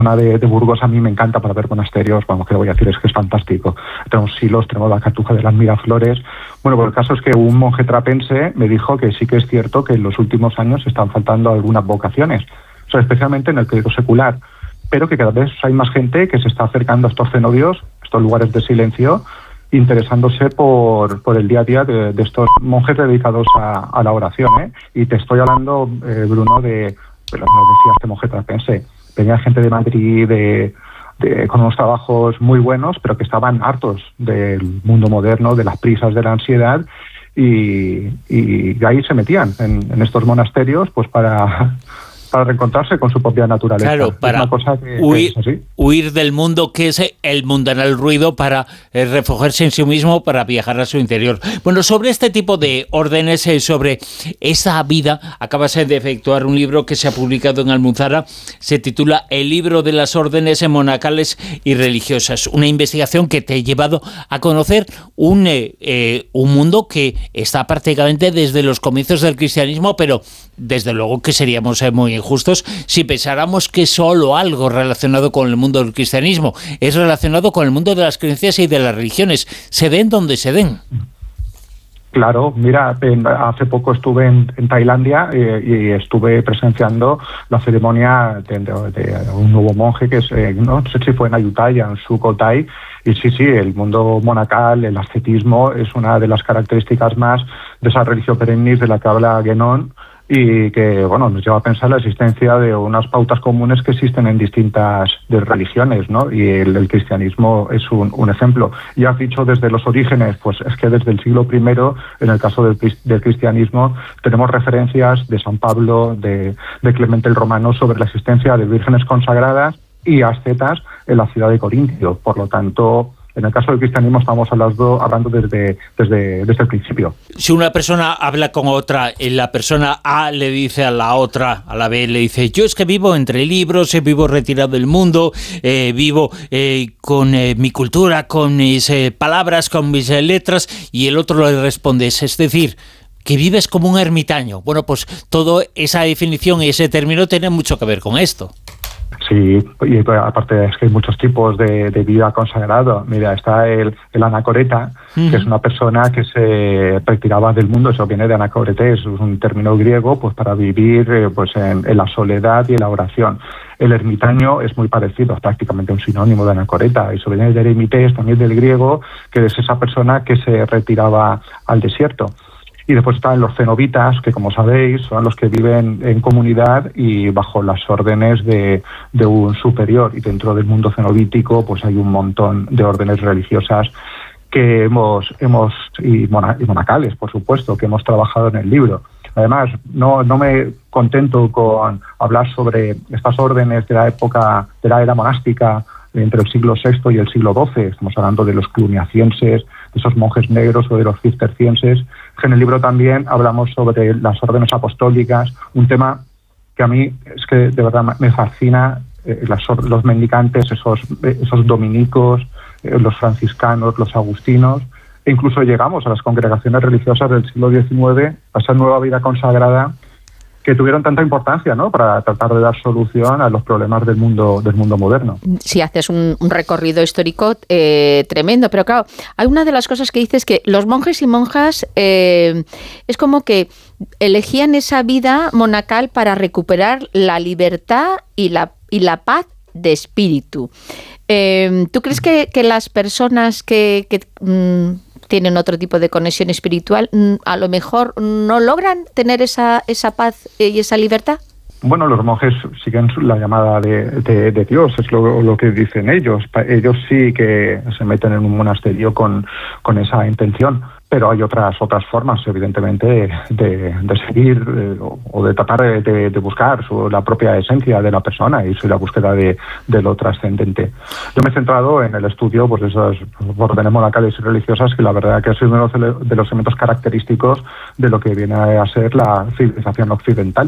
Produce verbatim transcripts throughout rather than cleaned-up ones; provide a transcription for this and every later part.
zona de, de Burgos a mí me encanta para ver monasterios. Vamos, que lo voy a decir, es que es fantástico. Tenemos Silos, tenemos la Cartuja de las Miraflores. Bueno, pues el caso es que un monje trapense me dijo que sí que es cierto que en los últimos años están faltando algunas vocaciones, o sea, especialmente en el clero secular, pero que cada vez hay más gente que se está acercando a estos cenobios, estos lugares de silencio, interesándose por, por el día a día de, de estos monjes dedicados a, a la oración, ¿eh? Y te estoy hablando, eh, Bruno, de, pero nos decía este monje trapense, venía gente de Madrid, de, de, con unos trabajos muy buenos, pero que estaban hartos del mundo moderno, de las prisas, de la ansiedad, y, y ahí se metían en, en estos monasterios pues para... para reencontrarse con su propia naturaleza. Claro, para es una cosa que, huir, que es así. huir del mundo que es el mundanal ruido, para eh, refugiarse en sí mismo, para viajar a su interior. Bueno, sobre este tipo de órdenes, eh, sobre esa vida, acabas de efectuar un libro que se ha publicado en Almuzara, se titula El libro de las órdenes monacales y religiosas, una investigación que te ha llevado a conocer un, eh, eh, un mundo que está prácticamente desde los comienzos del cristianismo, pero desde luego que seríamos eh, muy injustos si pensáramos que solo algo relacionado con el mundo del cristianismo es relacionado con el mundo de las creencias y de las religiones. Se den donde se den. Claro, mira, en, hace poco estuve en, en Tailandia eh, y estuve presenciando la ceremonia de, de, de un nuevo monje que es, eh, no sé si fue en Ayutthaya, en Sukhothai, y sí, sí, el mundo monacal, el ascetismo, es una de las características más de esa religión perennis de la que habla Guénon, y que, bueno, nos lleva a pensar la existencia de unas pautas comunes que existen en distintas de religiones, ¿no? Y el, el cristianismo es un, un ejemplo. Y has dicho desde los orígenes, pues es que desde el siglo primero, en el caso del, del cristianismo, tenemos referencias de San Pablo, de, de Clemente el Romano, sobre la existencia de vírgenes consagradas y ascetas en la ciudad de Corintio. Por lo tanto, en el caso del cristianismo estamos hablando, hablando desde, desde, desde el principio. Si una persona habla con otra, y la persona A le dice a la otra, a la B, le dice, yo es que vivo entre libros, eh, vivo retirado del mundo, eh, vivo eh, con eh, mi cultura, con mis eh, palabras, con mis eh, letras, y el otro le responde, es decir, que vives como un ermitaño. Bueno, pues toda esa definición y ese término tiene mucho que ver con esto. Sí, y aparte es que hay muchos tipos de, de vida consagrado. Mira, está el, el anacoreta, uh-huh. que es una persona que se retiraba del mundo, eso viene de anacoretes, es un término griego, pues para vivir eh, pues en, en la soledad y en la oración. El ermitaño es muy parecido, es prácticamente un sinónimo de anacoreta, eso viene de eremites, también del griego, que es esa persona que se retiraba al desierto. Y después están los cenobitas, que como sabéis son los que viven en comunidad y bajo las órdenes de, de un superior. Y dentro del mundo cenobítico pues hay un montón de órdenes religiosas que hemos, hemos y, mona, y monacales, por supuesto, que hemos trabajado en el libro. Además, no, no me contento con hablar sobre estas órdenes de la época, de la era monástica, entre el siglo sexto y el siglo doce. Estamos hablando de los cluniacienses, de esos monjes negros o de los cistercienses. En el libro también hablamos sobre las órdenes apostólicas, un tema que a mí es que de verdad me fascina, eh, las, los mendicantes, esos, esos dominicos, eh, los franciscanos, los agustinos, e incluso llegamos a las congregaciones religiosas del siglo diecinueve, a esa nueva vida consagrada, que tuvieron tanta importancia, ¿no?, para tratar de dar solución a los problemas del mundo del mundo moderno. Sí, haces un, un recorrido histórico eh, tremendo, pero claro, hay una de las cosas que dices que los monjes y monjas eh, es como que elegían esa vida monacal para recuperar la libertad y la, y la paz de espíritu. Eh, ¿Tú crees que, que las personas que... que mmm, tienen otro tipo de conexión espiritual, a lo mejor no logran tener esa, esa paz y esa libertad? Bueno, los monjes siguen la llamada de, de, de Dios, es lo, lo que dicen ellos. Ellos sí que se meten en un monasterio con, con esa intención, pero hay otras otras formas, evidentemente, de, de seguir eh, o de tratar de, de buscar su, la propia esencia de la persona y la búsqueda de, de lo trascendente. Yo me he centrado en el estudio pues, de esas órdenes monacales y religiosas, que la verdad que ha sido uno de los elementos característicos de lo que viene a ser la civilización occidental.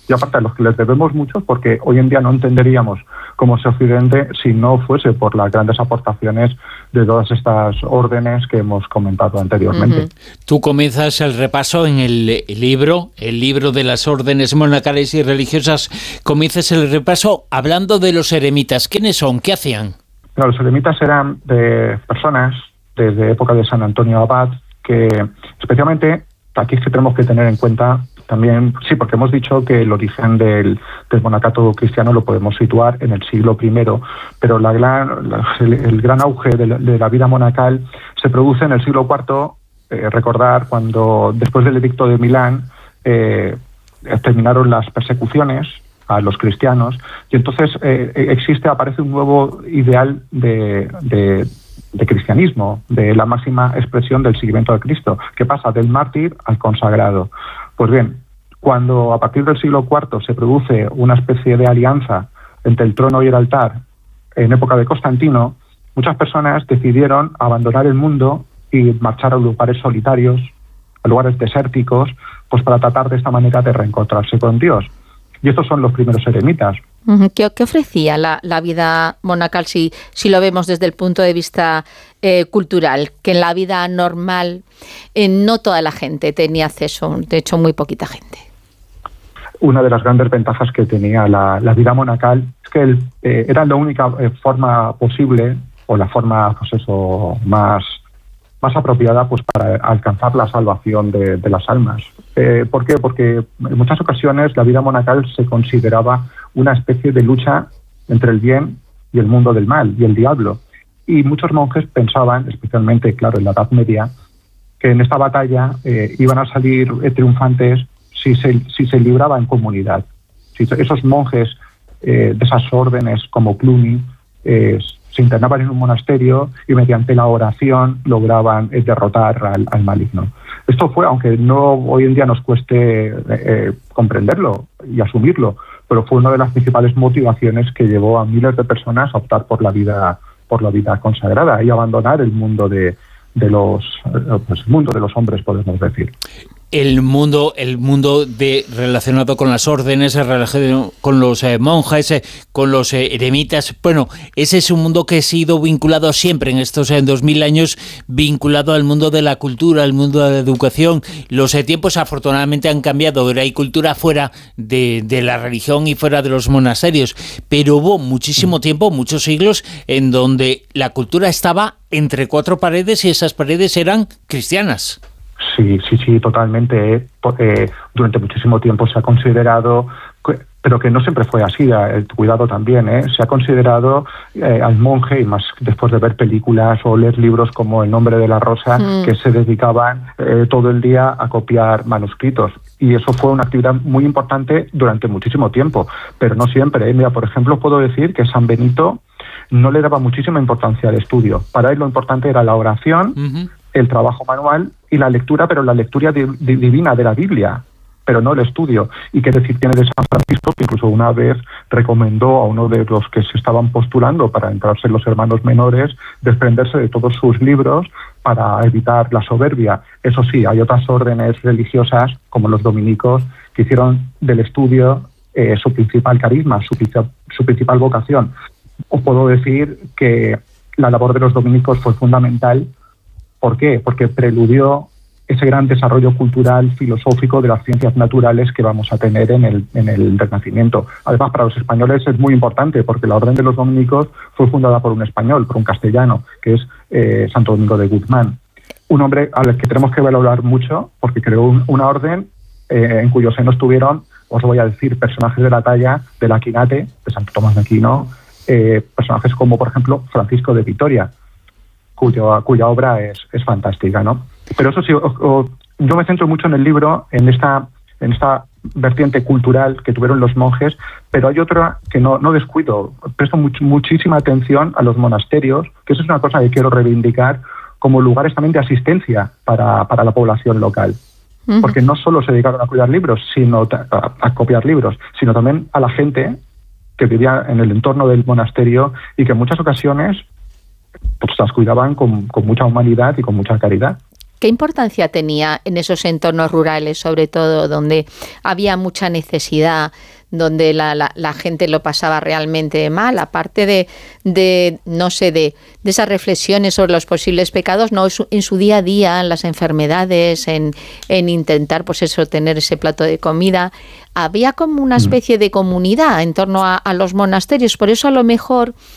y aparte a los que les debemos mucho, porque hoy en día no entenderíamos cómo es Occidente si no fuese por las grandes aportaciones de todas estas órdenes que hemos comentado anteriormente. Uh-huh. Tú comienzas el repaso en el libro, el libro de las órdenes monacales y religiosas, comienzas el repaso hablando de los eremitas. ¿Quiénes son? ¿Qué hacían? No, los eremitas eran de personas desde época de San Antonio Abad, que especialmente aquí es que tenemos que tener en cuenta también, sí, porque hemos dicho que el origen del, del monacato cristiano lo podemos situar en el siglo primero, pero la gran, la, el, el gran auge de la, de la vida monacal se produce en el siglo cuarto. Eh, recordar cuando, después del edicto de Milán, eh, terminaron las persecuciones a los cristianos, y entonces eh, existe, aparece un nuevo ideal de, de, de cristianismo, de la máxima expresión del seguimiento de Cristo, que pasa del mártir al consagrado. Pues bien, cuando a partir del siglo cuarto se produce una especie de alianza entre el trono y el altar en época de Constantino, muchas personas decidieron abandonar el mundo y marchar a lugares solitarios, a lugares desérticos, pues para tratar de esta manera de reencontrarse con Dios. Y estos son los primeros eremitas. ¿Qué, qué ofrecía la, la vida monacal si, si lo vemos desde el punto de vista eh, cultural? Que en la vida normal eh, no toda la gente tenía acceso, de hecho muy poquita gente. Una de las grandes ventajas que tenía la, la vida monacal es que el, eh, era la única eh, forma posible, o la forma pues eso, más, más apropiada pues para alcanzar la salvación de, de las almas. Eh, ¿Por qué? Porque en muchas ocasiones la vida monacal se consideraba una especie de lucha entre el bien y el mundo del mal, y el diablo. Y muchos monjes pensaban, especialmente, claro, en la Edad Media, que en esta batalla eh, iban a salir eh, triunfantes si se, si se libraba en comunidad. Si esos monjes eh, de esas órdenes como Cluny eh, se internaban en un monasterio y mediante la oración lograban eh, derrotar al, al maligno. Esto fue, aunque no hoy en día nos cueste eh, comprenderlo y asumirlo, pero fue una de las principales motivaciones que llevó a miles de personas a optar por la vida, por la vida consagrada y abandonar el mundo de, de los, pues, el mundo de los hombres, podemos decir. El mundo, el mundo de relacionado con las órdenes, relacionado con los eh, monjes, eh, con los eh, eremitas. Bueno, ese es un mundo que ha sido vinculado siempre en estos eh, dos mil años, vinculado al mundo de la cultura, al mundo de la educación. Los eh, tiempos afortunadamente han cambiado. Ahora hay cultura fuera de, de la religión y fuera de los monasterios. Pero hubo muchísimo tiempo, muchos siglos, en donde la cultura estaba entre cuatro paredes y esas paredes eran cristianas. Sí, sí, sí, totalmente. Eh, durante muchísimo tiempo se ha considerado, pero que no siempre fue así, el cuidado también, ¿eh? Se ha considerado eh, al monje, y más después de ver películas o leer libros como El nombre de la rosa, mm. que se dedicaban eh, todo el día a copiar manuscritos. Y eso fue una actividad muy importante durante muchísimo tiempo, pero no siempre, ¿eh? Mira, por ejemplo, puedo decir que San Benito no le daba muchísima importancia al estudio. Para él lo importante era la oración, uh-huh. el trabajo manual y la lectura, pero la lectura di- di- divina de la Biblia, pero no el estudio. Y qué decir tiene de San Francisco, que incluso una vez recomendó a uno de los que se estaban postulando para entrarse en los hermanos menores desprenderse de todos sus libros para evitar la soberbia. Eso sí, hay otras órdenes religiosas, como los dominicos, que hicieron del estudio eh, su principal carisma, su, su principal vocación. Os puedo decir que la labor de los dominicos fue fundamental. ¿Por qué? Porque preludió ese gran desarrollo cultural, filosófico de las ciencias naturales que vamos a tener en el, en el Renacimiento. Además, para los españoles es muy importante, porque la Orden de los Dominicos fue fundada por un español, por un castellano, que es eh, Santo Domingo de Guzmán. Un hombre al que tenemos que valorar mucho, porque creó un, una orden eh, en cuyo seno estuvieron, os voy a decir, personajes de la talla del Aquinate, de Santo Tomás de Aquino, eh, personajes como, por ejemplo, Francisco de Vitoria, Cuyo, cuya obra es, es fantástica, ¿no? Pero eso sí, o, o, yo me centro mucho en el libro, en esta, en esta vertiente cultural que tuvieron los monjes, pero hay otra que no, no descuido. Presto much, muchísima atención a los monasterios, que eso es una cosa que quiero reivindicar como lugares también de asistencia para, para la población local. Uh-huh. Porque no solo se dedicaron a cuidar libros, sino a, a copiar libros, sino también a la gente que vivía en el entorno del monasterio y que en muchas ocasiones pues las cuidaban con, con mucha humanidad y con mucha caridad. ¿qué importancia tenía en esos entornos rurales, sobre todo donde había mucha necesidad, donde la, la, la gente lo pasaba realmente mal, aparte de, de no sé, de, de esas reflexiones sobre los posibles pecados, no en su día a día, en las enfermedades, en, en intentar, pues eso, tener ese plato de comida? Había como una especie de comunidad en torno a, a los monasterios, por eso a lo mejor